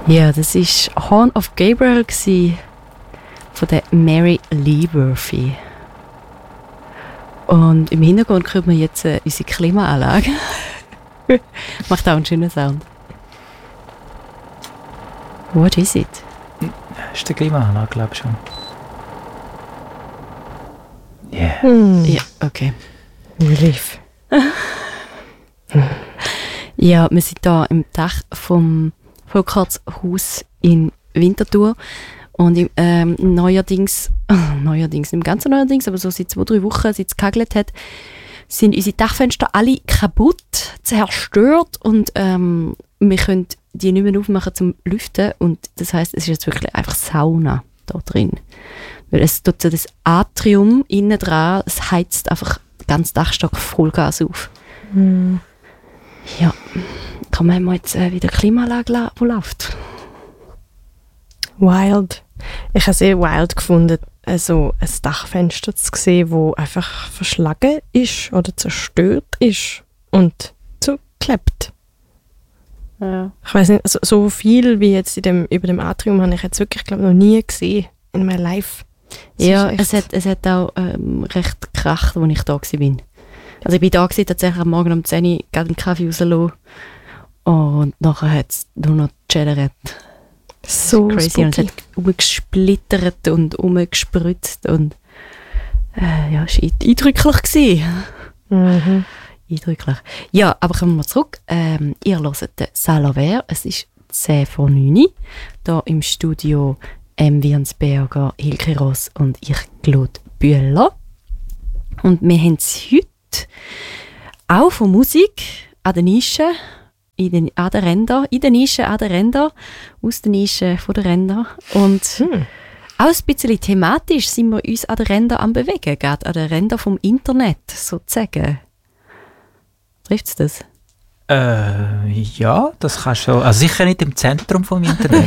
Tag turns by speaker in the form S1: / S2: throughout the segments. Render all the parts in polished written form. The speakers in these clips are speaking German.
S1: Ja, das war Horn of Gabriel von der Mary Lee Murphy. Und im Hintergrund hören wir jetzt unsere Klimaanlage. Macht auch einen schönen Sound. What is it?
S2: Das ist die Klimaanlage, glaube ich schon.
S1: Yeah. Ja, okay.
S3: Relief.
S1: Ja, wir sind hier im Dach vom Volkhartshaus in Winterthur. Und neuerdings, nicht ganz so neuerdings, aber so seit 2-3 Wochen, seit es gehagelt hat, sind unsere Dachfenster alle kaputt, zerstört und wir können die nicht mehr aufmachen zum Lüften. Und das heisst, es ist jetzt wirklich einfach Sauna da drin. Weil es tut so das Atrium innen dran, es heizt einfach den ganzen Dachstock Vollgas auf.
S3: Mm.
S1: Ja, kann man jetzt wieder Klimaanlage die läuft.
S3: Wild. Ich habe sehr wild gefunden, also ein Dachfenster zu sehen, das einfach verschlagen ist oder zerstört ist und zugeklebt.
S1: Ja.
S3: Ich weiss nicht, also so viel wie jetzt über dem Atrium habe ich jetzt wirklich, glaube ich, noch nie gesehen in meinem Life.
S1: Ja, es hat auch recht gekracht, als ich da war. Also ich bin da tatsächlich am Morgen um 10 Uhr gerade einen Kaffee rausgelassen und nachher hat es nur noch geschädert.
S3: So
S1: crazy.
S3: spooky.
S1: Und es hat umgesplittert und umgespritzt und ja, es war eindrücklich gewesen.
S3: Mhm.
S1: Eindrücklich. Ja, aber kommen wir zurück. Ihr hört den Saint-Laver. Es ist 10 vor 9 Uhr. Hier im Studio Wirnsberger, Hilke Ross und ich, Claude Bühler. Und wir haben es heute auch von Musik an der Nische, an den Rändern, in der Nische, an den Rändern, aus der Nische, von den Rändern. Und auch ein bisschen thematisch sind wir uns an den Rändern am Bewegen, gerade an den Rändern vom Internet, sozusagen. Trifft es das?
S2: Ja, das kannst du. Also sicher nicht im Zentrum vom Internet.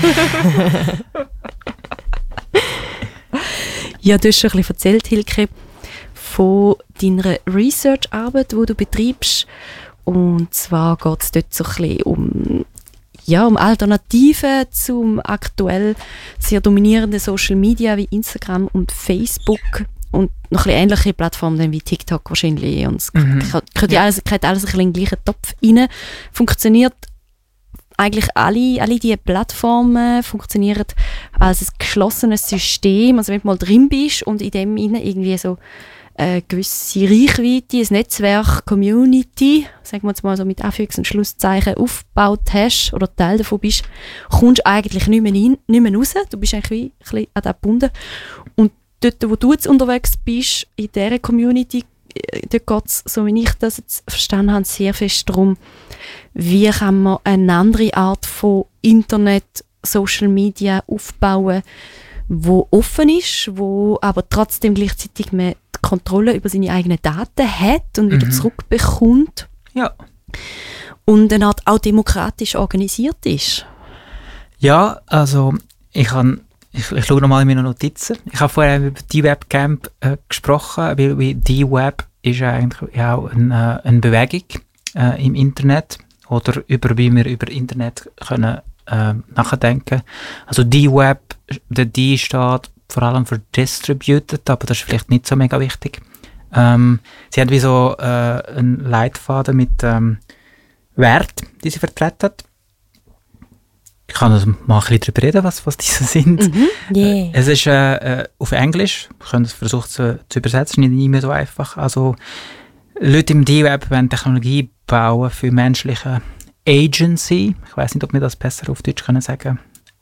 S1: Ja, du hast schon ein bisschen erzählt, Hilke, von deiner Research-Arbeit, die du betreibst. Und zwar geht es dort so ein bisschen um Alternativen zum aktuell sehr dominierenden Social Media wie Instagram und Facebook und noch ein bisschen ähnliche Plattformen wie TikTok wahrscheinlich. Und es gehört alles ein bisschen in den gleichen Topf rein. Funktioniert eigentlich alle diese Plattformen funktionieren als ein geschlossenes System. Also wenn du mal drin bist und in dem rein irgendwie so eine gewisse Reichweite, ein Netzwerk, Community, sagen wir jetzt mal so mit Anführungs- und Schlusszeichen, aufgebaut hast oder Teil davon bist, kommst du eigentlich nicht mehr raus. Du bist eigentlich wie ein bisschen an das gebunden. Und dort, wo du jetzt unterwegs bist, in dieser Community, dort geht es, so wie ich das jetzt verstanden habe, sehr fest darum, wie kann man eine andere Art von Internet, Social Media aufbauen, wo offen ist, wo aber trotzdem gleichzeitig man die Kontrolle über seine eigenen Daten hat und wieder zurückbekommt.
S2: Ja.
S1: Und eine Art auch demokratisch organisiert ist.
S2: Ja, also ich schaue nochmal in meine Notizen. Ich habe vorher über die Webcamp gesprochen, weil die Web ist eigentlich auch eine Bewegung im Internet oder wie wir über Internet können nachdenken. Also die Web, der D steht vor allem für Distributed, aber das ist vielleicht nicht so mega wichtig. Sie haben wie so einen Leitfaden mit Wert, die sie vertreten. Ich kann also mal ein bisschen darüber reden, was diese sind.
S1: Yeah.
S2: Es ist auf Englisch, wir können es versuchen zu übersetzen, nicht mehr so einfach. Also Leute im D-Web wollen Technologie bauen für menschliche Agency. Ich weiß nicht, ob wir das besser auf Deutsch können sagen.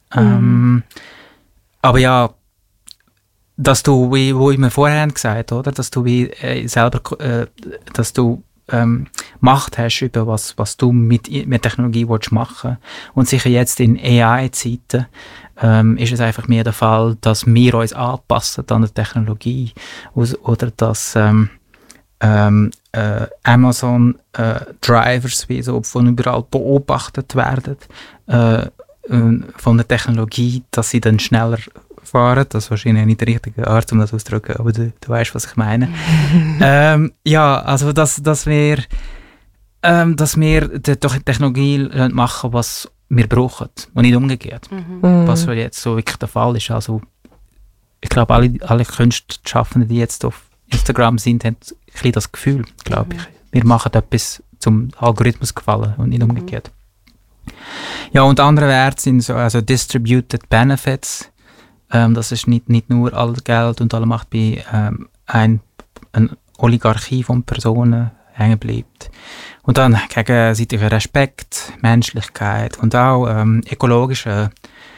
S2: Aber ja, dass du, wie wir vorher haben gesagt, oder, dass du wie selber, dass du Macht hast über was du mit Technologie willst machen. Und sicher jetzt in AI-Zeiten ist es einfach mehr der Fall, dass wir uns anpassen an die Technologie oder dass Amazon Drivers wie so von überall beobachtet werden von der Technologie, dass sie dann schneller fahren. Das ist wahrscheinlich nicht die richtige Art, um das auszudrücken, aber du weißt, was ich meine. Ja, also dass wir durch die Technologie machen, was wir brauchen und nicht umgekehrt. Was jetzt so wirklich der Fall ist. Also ich glaube, alle Kunstschaffenden, die jetzt auf Instagram sind, haben ein bisschen das Gefühl, glaube ich. Wir machen etwas zum Algorithmus gefallen und nicht umgekehrt. Ja, und andere Werte sind so, also Distributed Benefits. Das ist nicht nur all Geld und alle Macht bei eine Oligarchie von Personen hängen bleibt. Und dann gegenseitiger Respekt, Menschlichkeit und auch ökologische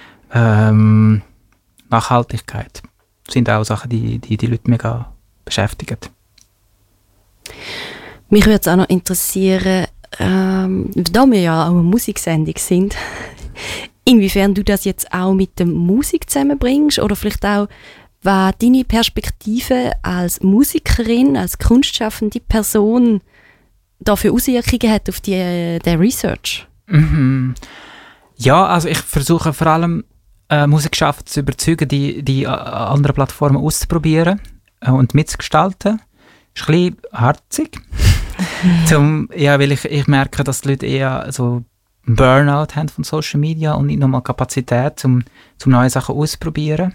S2: Nachhaltigkeit sind auch Sachen, die Leute mega beschäftigen.
S1: Mich würde es auch noch interessieren, da wir ja auch eine Musiksendung sind, inwiefern du das jetzt auch mit der Musik zusammenbringst oder vielleicht auch, was deine Perspektive als Musikerin, als kunstschaffende Person da für Auswirkungen hat auf den Research?
S2: Ja, also ich versuche vor allem Musikschaffende zu überzeugen, die anderen Plattformen auszuprobieren und mitzugestalten. Das ist ein bisschen harzig. Weil ich merke, dass die Leute eher so einen Burnout haben von Social Media und nicht nochmal Kapazität, um neue Sachen auszuprobieren.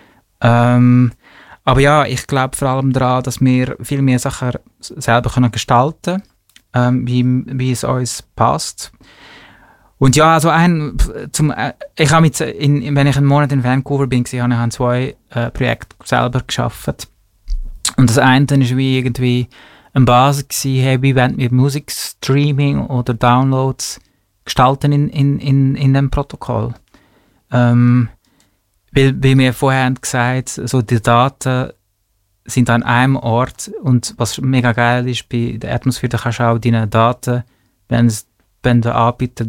S2: Aber ja, ich glaube vor allem daran, dass wir viel mehr Sachen selber gestalten können, wie es uns passt. Und ja, also ich habe wenn ich einen Monat in Vancouver bin, habe ich 2 Projekte selber geschaffen. Und das eine war wie irgendwie eine Basis gewesen, hey, wie wollen wir Musikstreaming oder Downloads gestalten in dem Protokoll. Weil wir vorher haben gesagt, so die Daten sind an einem Ort und was mega geil ist bei der Atmosphere, da kannst du auch deine Daten, wenn der Anbieter